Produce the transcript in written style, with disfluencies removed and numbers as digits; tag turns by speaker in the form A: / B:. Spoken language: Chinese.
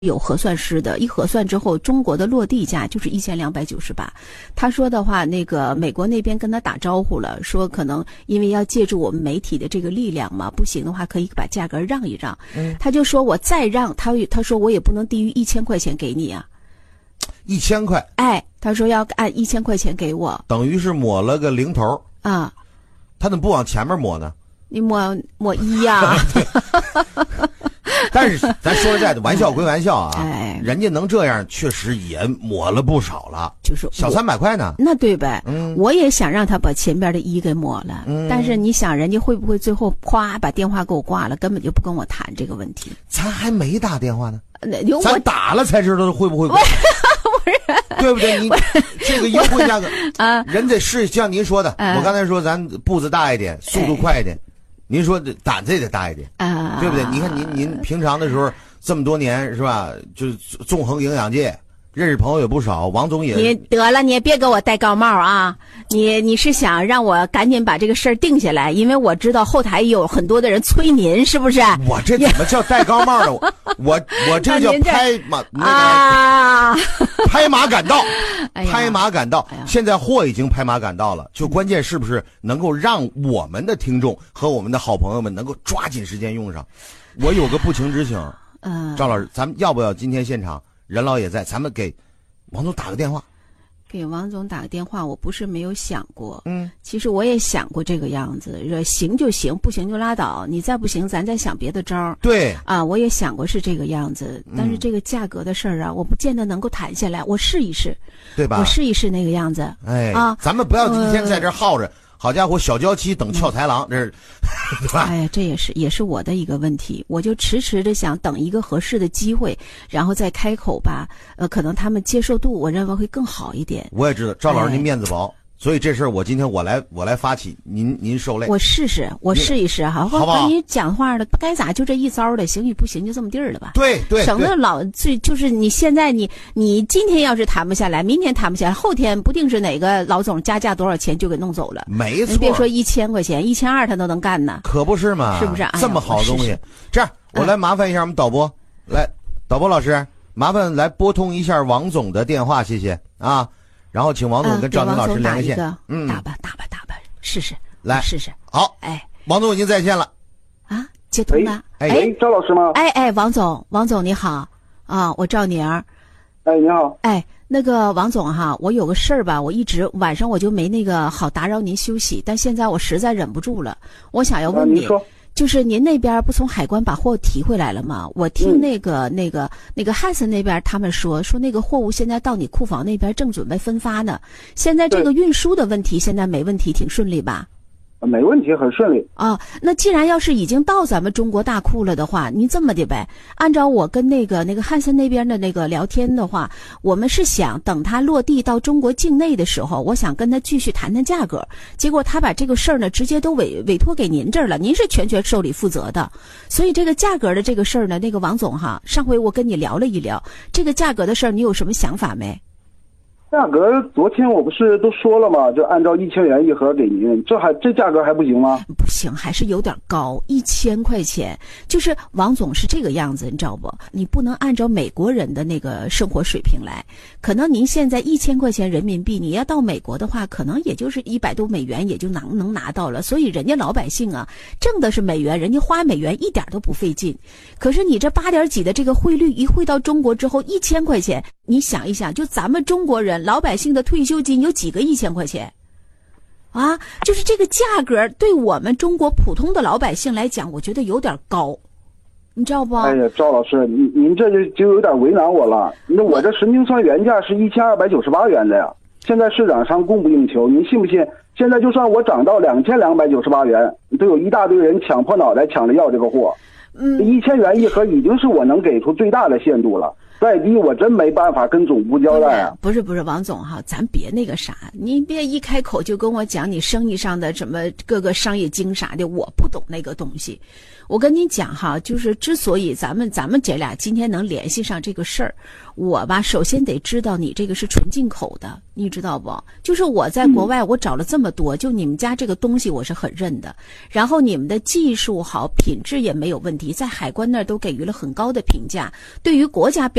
A: 有核算师的，一核算之后，中国的落地价就是1298。他说的话，那个美国那边跟他打招呼了，说可能因为要借助我们媒体的这个力量嘛，不行的话可以把价格让一让。他就说我再让他说我也不能低于1000块钱给你啊。
B: 1000块？
A: 哎，他说要按1000块钱给我，
B: 等于是抹了个零头
A: 啊。
B: 他怎么不往前面抹呢？
A: 你抹1呀。
B: 但是咱说实在的，玩笑归玩笑啊，人家能这样，确实也抹了不少了，
A: 就是
B: 小300块呢。
A: 那对呗，我也想让他把前边的1给抹了，但是你想，人家会不会最后夸把电话给我挂了，根本就不跟我谈这个问题？
B: 咱还没打电话呢，咱打了才知道会不会挂。对不对？你这个优惠价格啊，人得是像您说的，我刚才说咱步子大一点，速度快一点。您说胆子也得大一点啊，对不对？你看您平常的时候这么多年是吧？就是纵横营养界，认识朋友也不少。王总也
A: 你得了，你也别给我戴高帽啊！你是想让我赶紧把这个事儿定下来？因为我知道后台有很多的人催您，是不是？
B: 我这怎么叫戴高帽呢？我这叫拍马拍马赶到，拍马赶到。现在货已经拍马赶到了，就关键是不是能够让我们的听众和我们的好朋友们能够抓紧时间用上？我有个不情之请，赵老师，咱们要不要今天现场任老也在，咱们给王总打个电话？
A: 给王总打个电话，我不是没有想过，其实我也想过这个样子，行就行，不行就拉倒，你再不行，咱再想别的招。
B: 对
A: 啊，我也想过是这个样子，但是这个价格的事儿啊，我不见得能够谈下来，我试一试，
B: 对吧？
A: 我试一试那个样子。
B: 哎啊，咱们不要一天在这耗着。好家伙，小娇妻等俏才郎，这是，对吧？
A: 哎呀，这也是我的一个问题，我就迟的想等一个合适的机会，然后再开口吧。可能他们接受度，我认为会更好一点。
B: 我也知道，赵老师您面子薄，所以这事儿今天我来发起，您受累。
A: 我试一试哈，
B: 好不好？
A: 你讲话了，该咋就这一招的，行与不行就这么地儿了吧？
B: 对，
A: 省得就是你现在你今天要是谈不下来，明天谈不下来，后天不定是哪个老总加价多少钱就给弄走了。
B: 没错，
A: 你别说1000块钱，1200他都能干呢，
B: 可不是嘛？
A: 是不是？
B: 这么好的东西，这样我来麻烦一下我们导播，来，导播老师，麻烦来拨通一下王总的电话，谢谢啊。然后请王总跟赵宁老师连个线，
A: 打吧，试试，
B: 来
A: 试试。
B: 好，王总已经在线了，
A: 啊，接通了。
C: 赵老师吗？
A: 王总你好啊，我赵宁。
C: 你好。
A: 那个王总哈，我有个事儿吧，我一直晚上我就没那个好打扰您休息，但现在我实在忍不住了，我想要问你。就是您那边不从海关把货提回来了吗？我听那个汉森那边他们说那个货物现在到你库房那边正准备分发呢。现在这个运输的问题现在没问题，挺顺利吧？
C: 没问题，很顺利
A: 啊。那既然要是已经到咱们中国大库了的话，您这么的呗，按照我跟那个汉森那边的那个聊天的话，我们是想等他落地到中国境内的时候，我想跟他继续谈谈价格。结果他把这个事儿呢直接都委托给您这儿了，您是全权受理负责的。所以这个价格的这个事儿呢，那个王总哈，上回我跟你聊了一聊这个价格的事儿，你有什么想法没？
C: 价格昨天我不是都说了吗？就按照1000元一盒给您，这价格还不行吗？
A: 不行，还是有点高，1000块钱。就是王总是这个样子，你知道不？你不能按照美国人的那个生活水平来。可能您现在1000块钱人民币，你要到美国的话，可能也就是100多美元也就能拿到了。所以人家老百姓啊，挣的是美元，人家花美元一点都不费劲。可是你这8点几的这个汇率一汇到中国之后，1000块钱，你想一想，就咱们中国人老百姓的退休金有几个1000块钱啊？就是这个价格对我们中国普通的老百姓来讲，我觉得有点高，你知道不？
C: 哎呀，赵老师，您这就有点为难我了。那我这神经酸原价是1298元的呀，现在市场上供不应求，您信不信？现在就算我涨到2298元，都有一大堆人抢破脑袋抢着要这个货。1000元一盒已经是我能给出最大的限度了。 再低我真没办法跟总部交代啊。
A: 不是王总哈，咱别那个啥，你别一开口就跟我讲你生意上的什么各个商业经啥的，我不懂那个东西。我跟你讲哈，就是之所以咱们姐俩今天能联系上这个事儿，我吧首先得知道你这个是纯进口的，你知道不？就是我在国外我找了这么多，就你们家这个东西我是很认的，然后你们的技术好，品质也没有问题，在海关那儿都给予了很高的评价，对于国家标